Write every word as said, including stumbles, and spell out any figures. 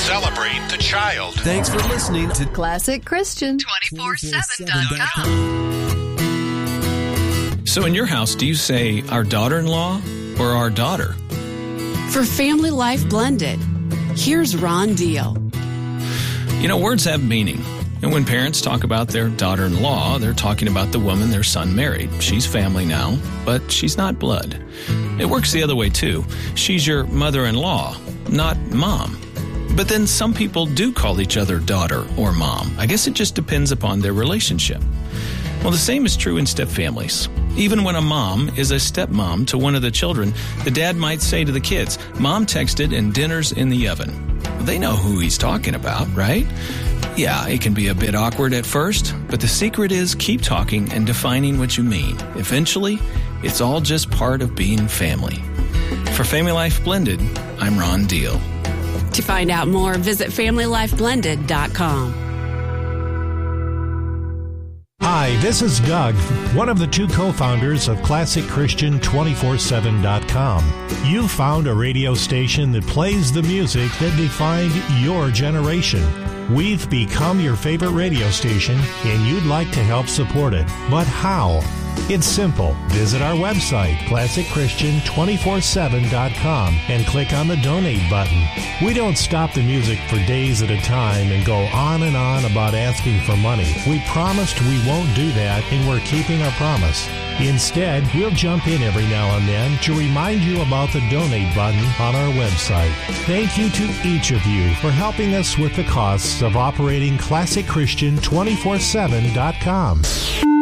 Celebrate the child. Thanks for listening to Classic Christian twenty-four seven dot com. So in your house, do you say our daughter-in-law or our daughter? For Family Life Blended, here's Ron Deal. You know, words have meaning. And when parents talk about their daughter-in-law, they're talking about the woman their son married. She's family now, but she's not blood. It works the other way, too. She's your mother-in-law, not mom. But then some people do call each other daughter or mom. I guess it just depends upon their relationship. Well, the same is true in step-families. Even when a mom is a stepmom to one of the children, the dad might say to the kids, Mom texted and dinner's in the oven. They know who he's talking about, right? Yeah, it can be a bit awkward at first, but the secret is keep talking and defining what you mean. Eventually, it's all just part of being family. For Family Life Blended, I'm Ron Deal. To find out more, visit family life blended dot com. Hi, this is Doug, one of the two co-founders of Classic Christian two four seven dot com. You found a radio station that plays the music that defined your generation. We've become your favorite radio station, and you'd like to help support it. But how? It's simple. Visit our website, classic christian two four seven dot com, and click on the donate button. We don't stop the music for days at a time and go on and on about asking for money. We promised we won't do that, and we're keeping our promise. Instead, we'll jump in every now and then to remind you about the donate button on our website. Thank you to each of you for helping us with the costs of operating classic christian two four seven dot com.